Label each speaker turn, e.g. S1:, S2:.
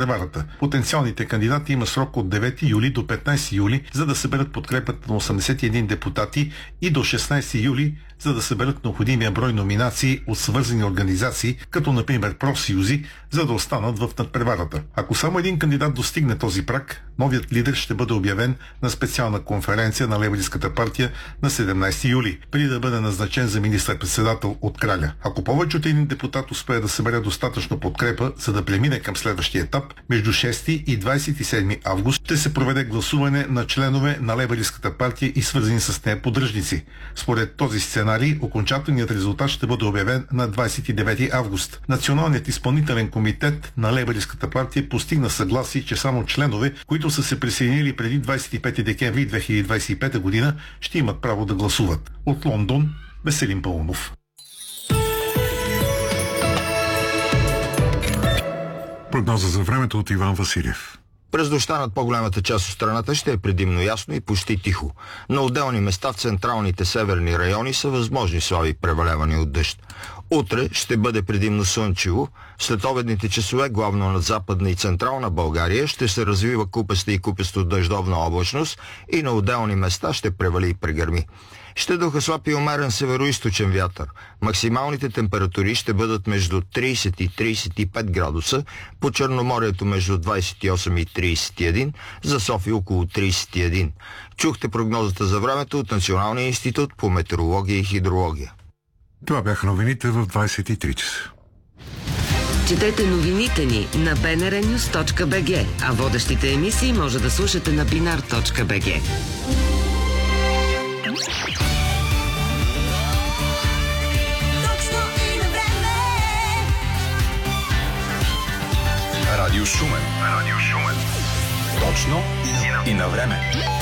S1: надпреварата. Потенциалните кандидати има срок от 9 юли до 15 юли, за да съберат подкрепата на 81 депутати и до 16 юли, за да съберат необходимия брой номинации от свързани организации, като например профсъюзи, за да останат в надпреварата. Ако само един кандидат достигне този праг, новият лидер ще бъде обявен на специална конференция на Лейбористската партия на 17 юли, преди да бъде назначен за министър-председател от краля. Ако повече от един депутат успее да събере достатъчно подкрепа, за да премине към следващия етап, между 6 и 27 август ще се проведе гласуване на членове на Лейбористската партия и свързани с нея поддръжници. Според този сценарий, окончателният резултат ще бъде обявен на 29 август. Националният изпълнителен комитет на Лейбористската партия постигна съгласие, че само членове, които са се присъединили преди 25 декември 2025 година, ще имат право да гласуват. От Лондон, Веселин Паунов.
S2: Прогноза за времето от Иван Василев.
S3: През нощта над по-голямата част от страната ще е предимно ясно и почти тихо. На отделни места в централните северни райони са възможни слаби превалявания от дъжд. Утре ще бъде предимно слънчево. След обедните часове, главно над западна и централна България, ще се развива купеста и купесто дъждовна облачност и на отделни места ще превали и прегърми. Ще духа слаб и умерен североизточен вятър. Максималните температури ще бъдат между 30 и 35 градуса, по Черноморието между 28 и 31, за София около 31. Чухте прогнозата за времето от Националния институт по метеорология и хидрология.
S2: Това бяха новините в 23 часа.
S4: Четете новините ни на bnrnews.bg, а водещите емисии може да слушате на binar.bg.
S5: Радио Шумен. Точно и на време.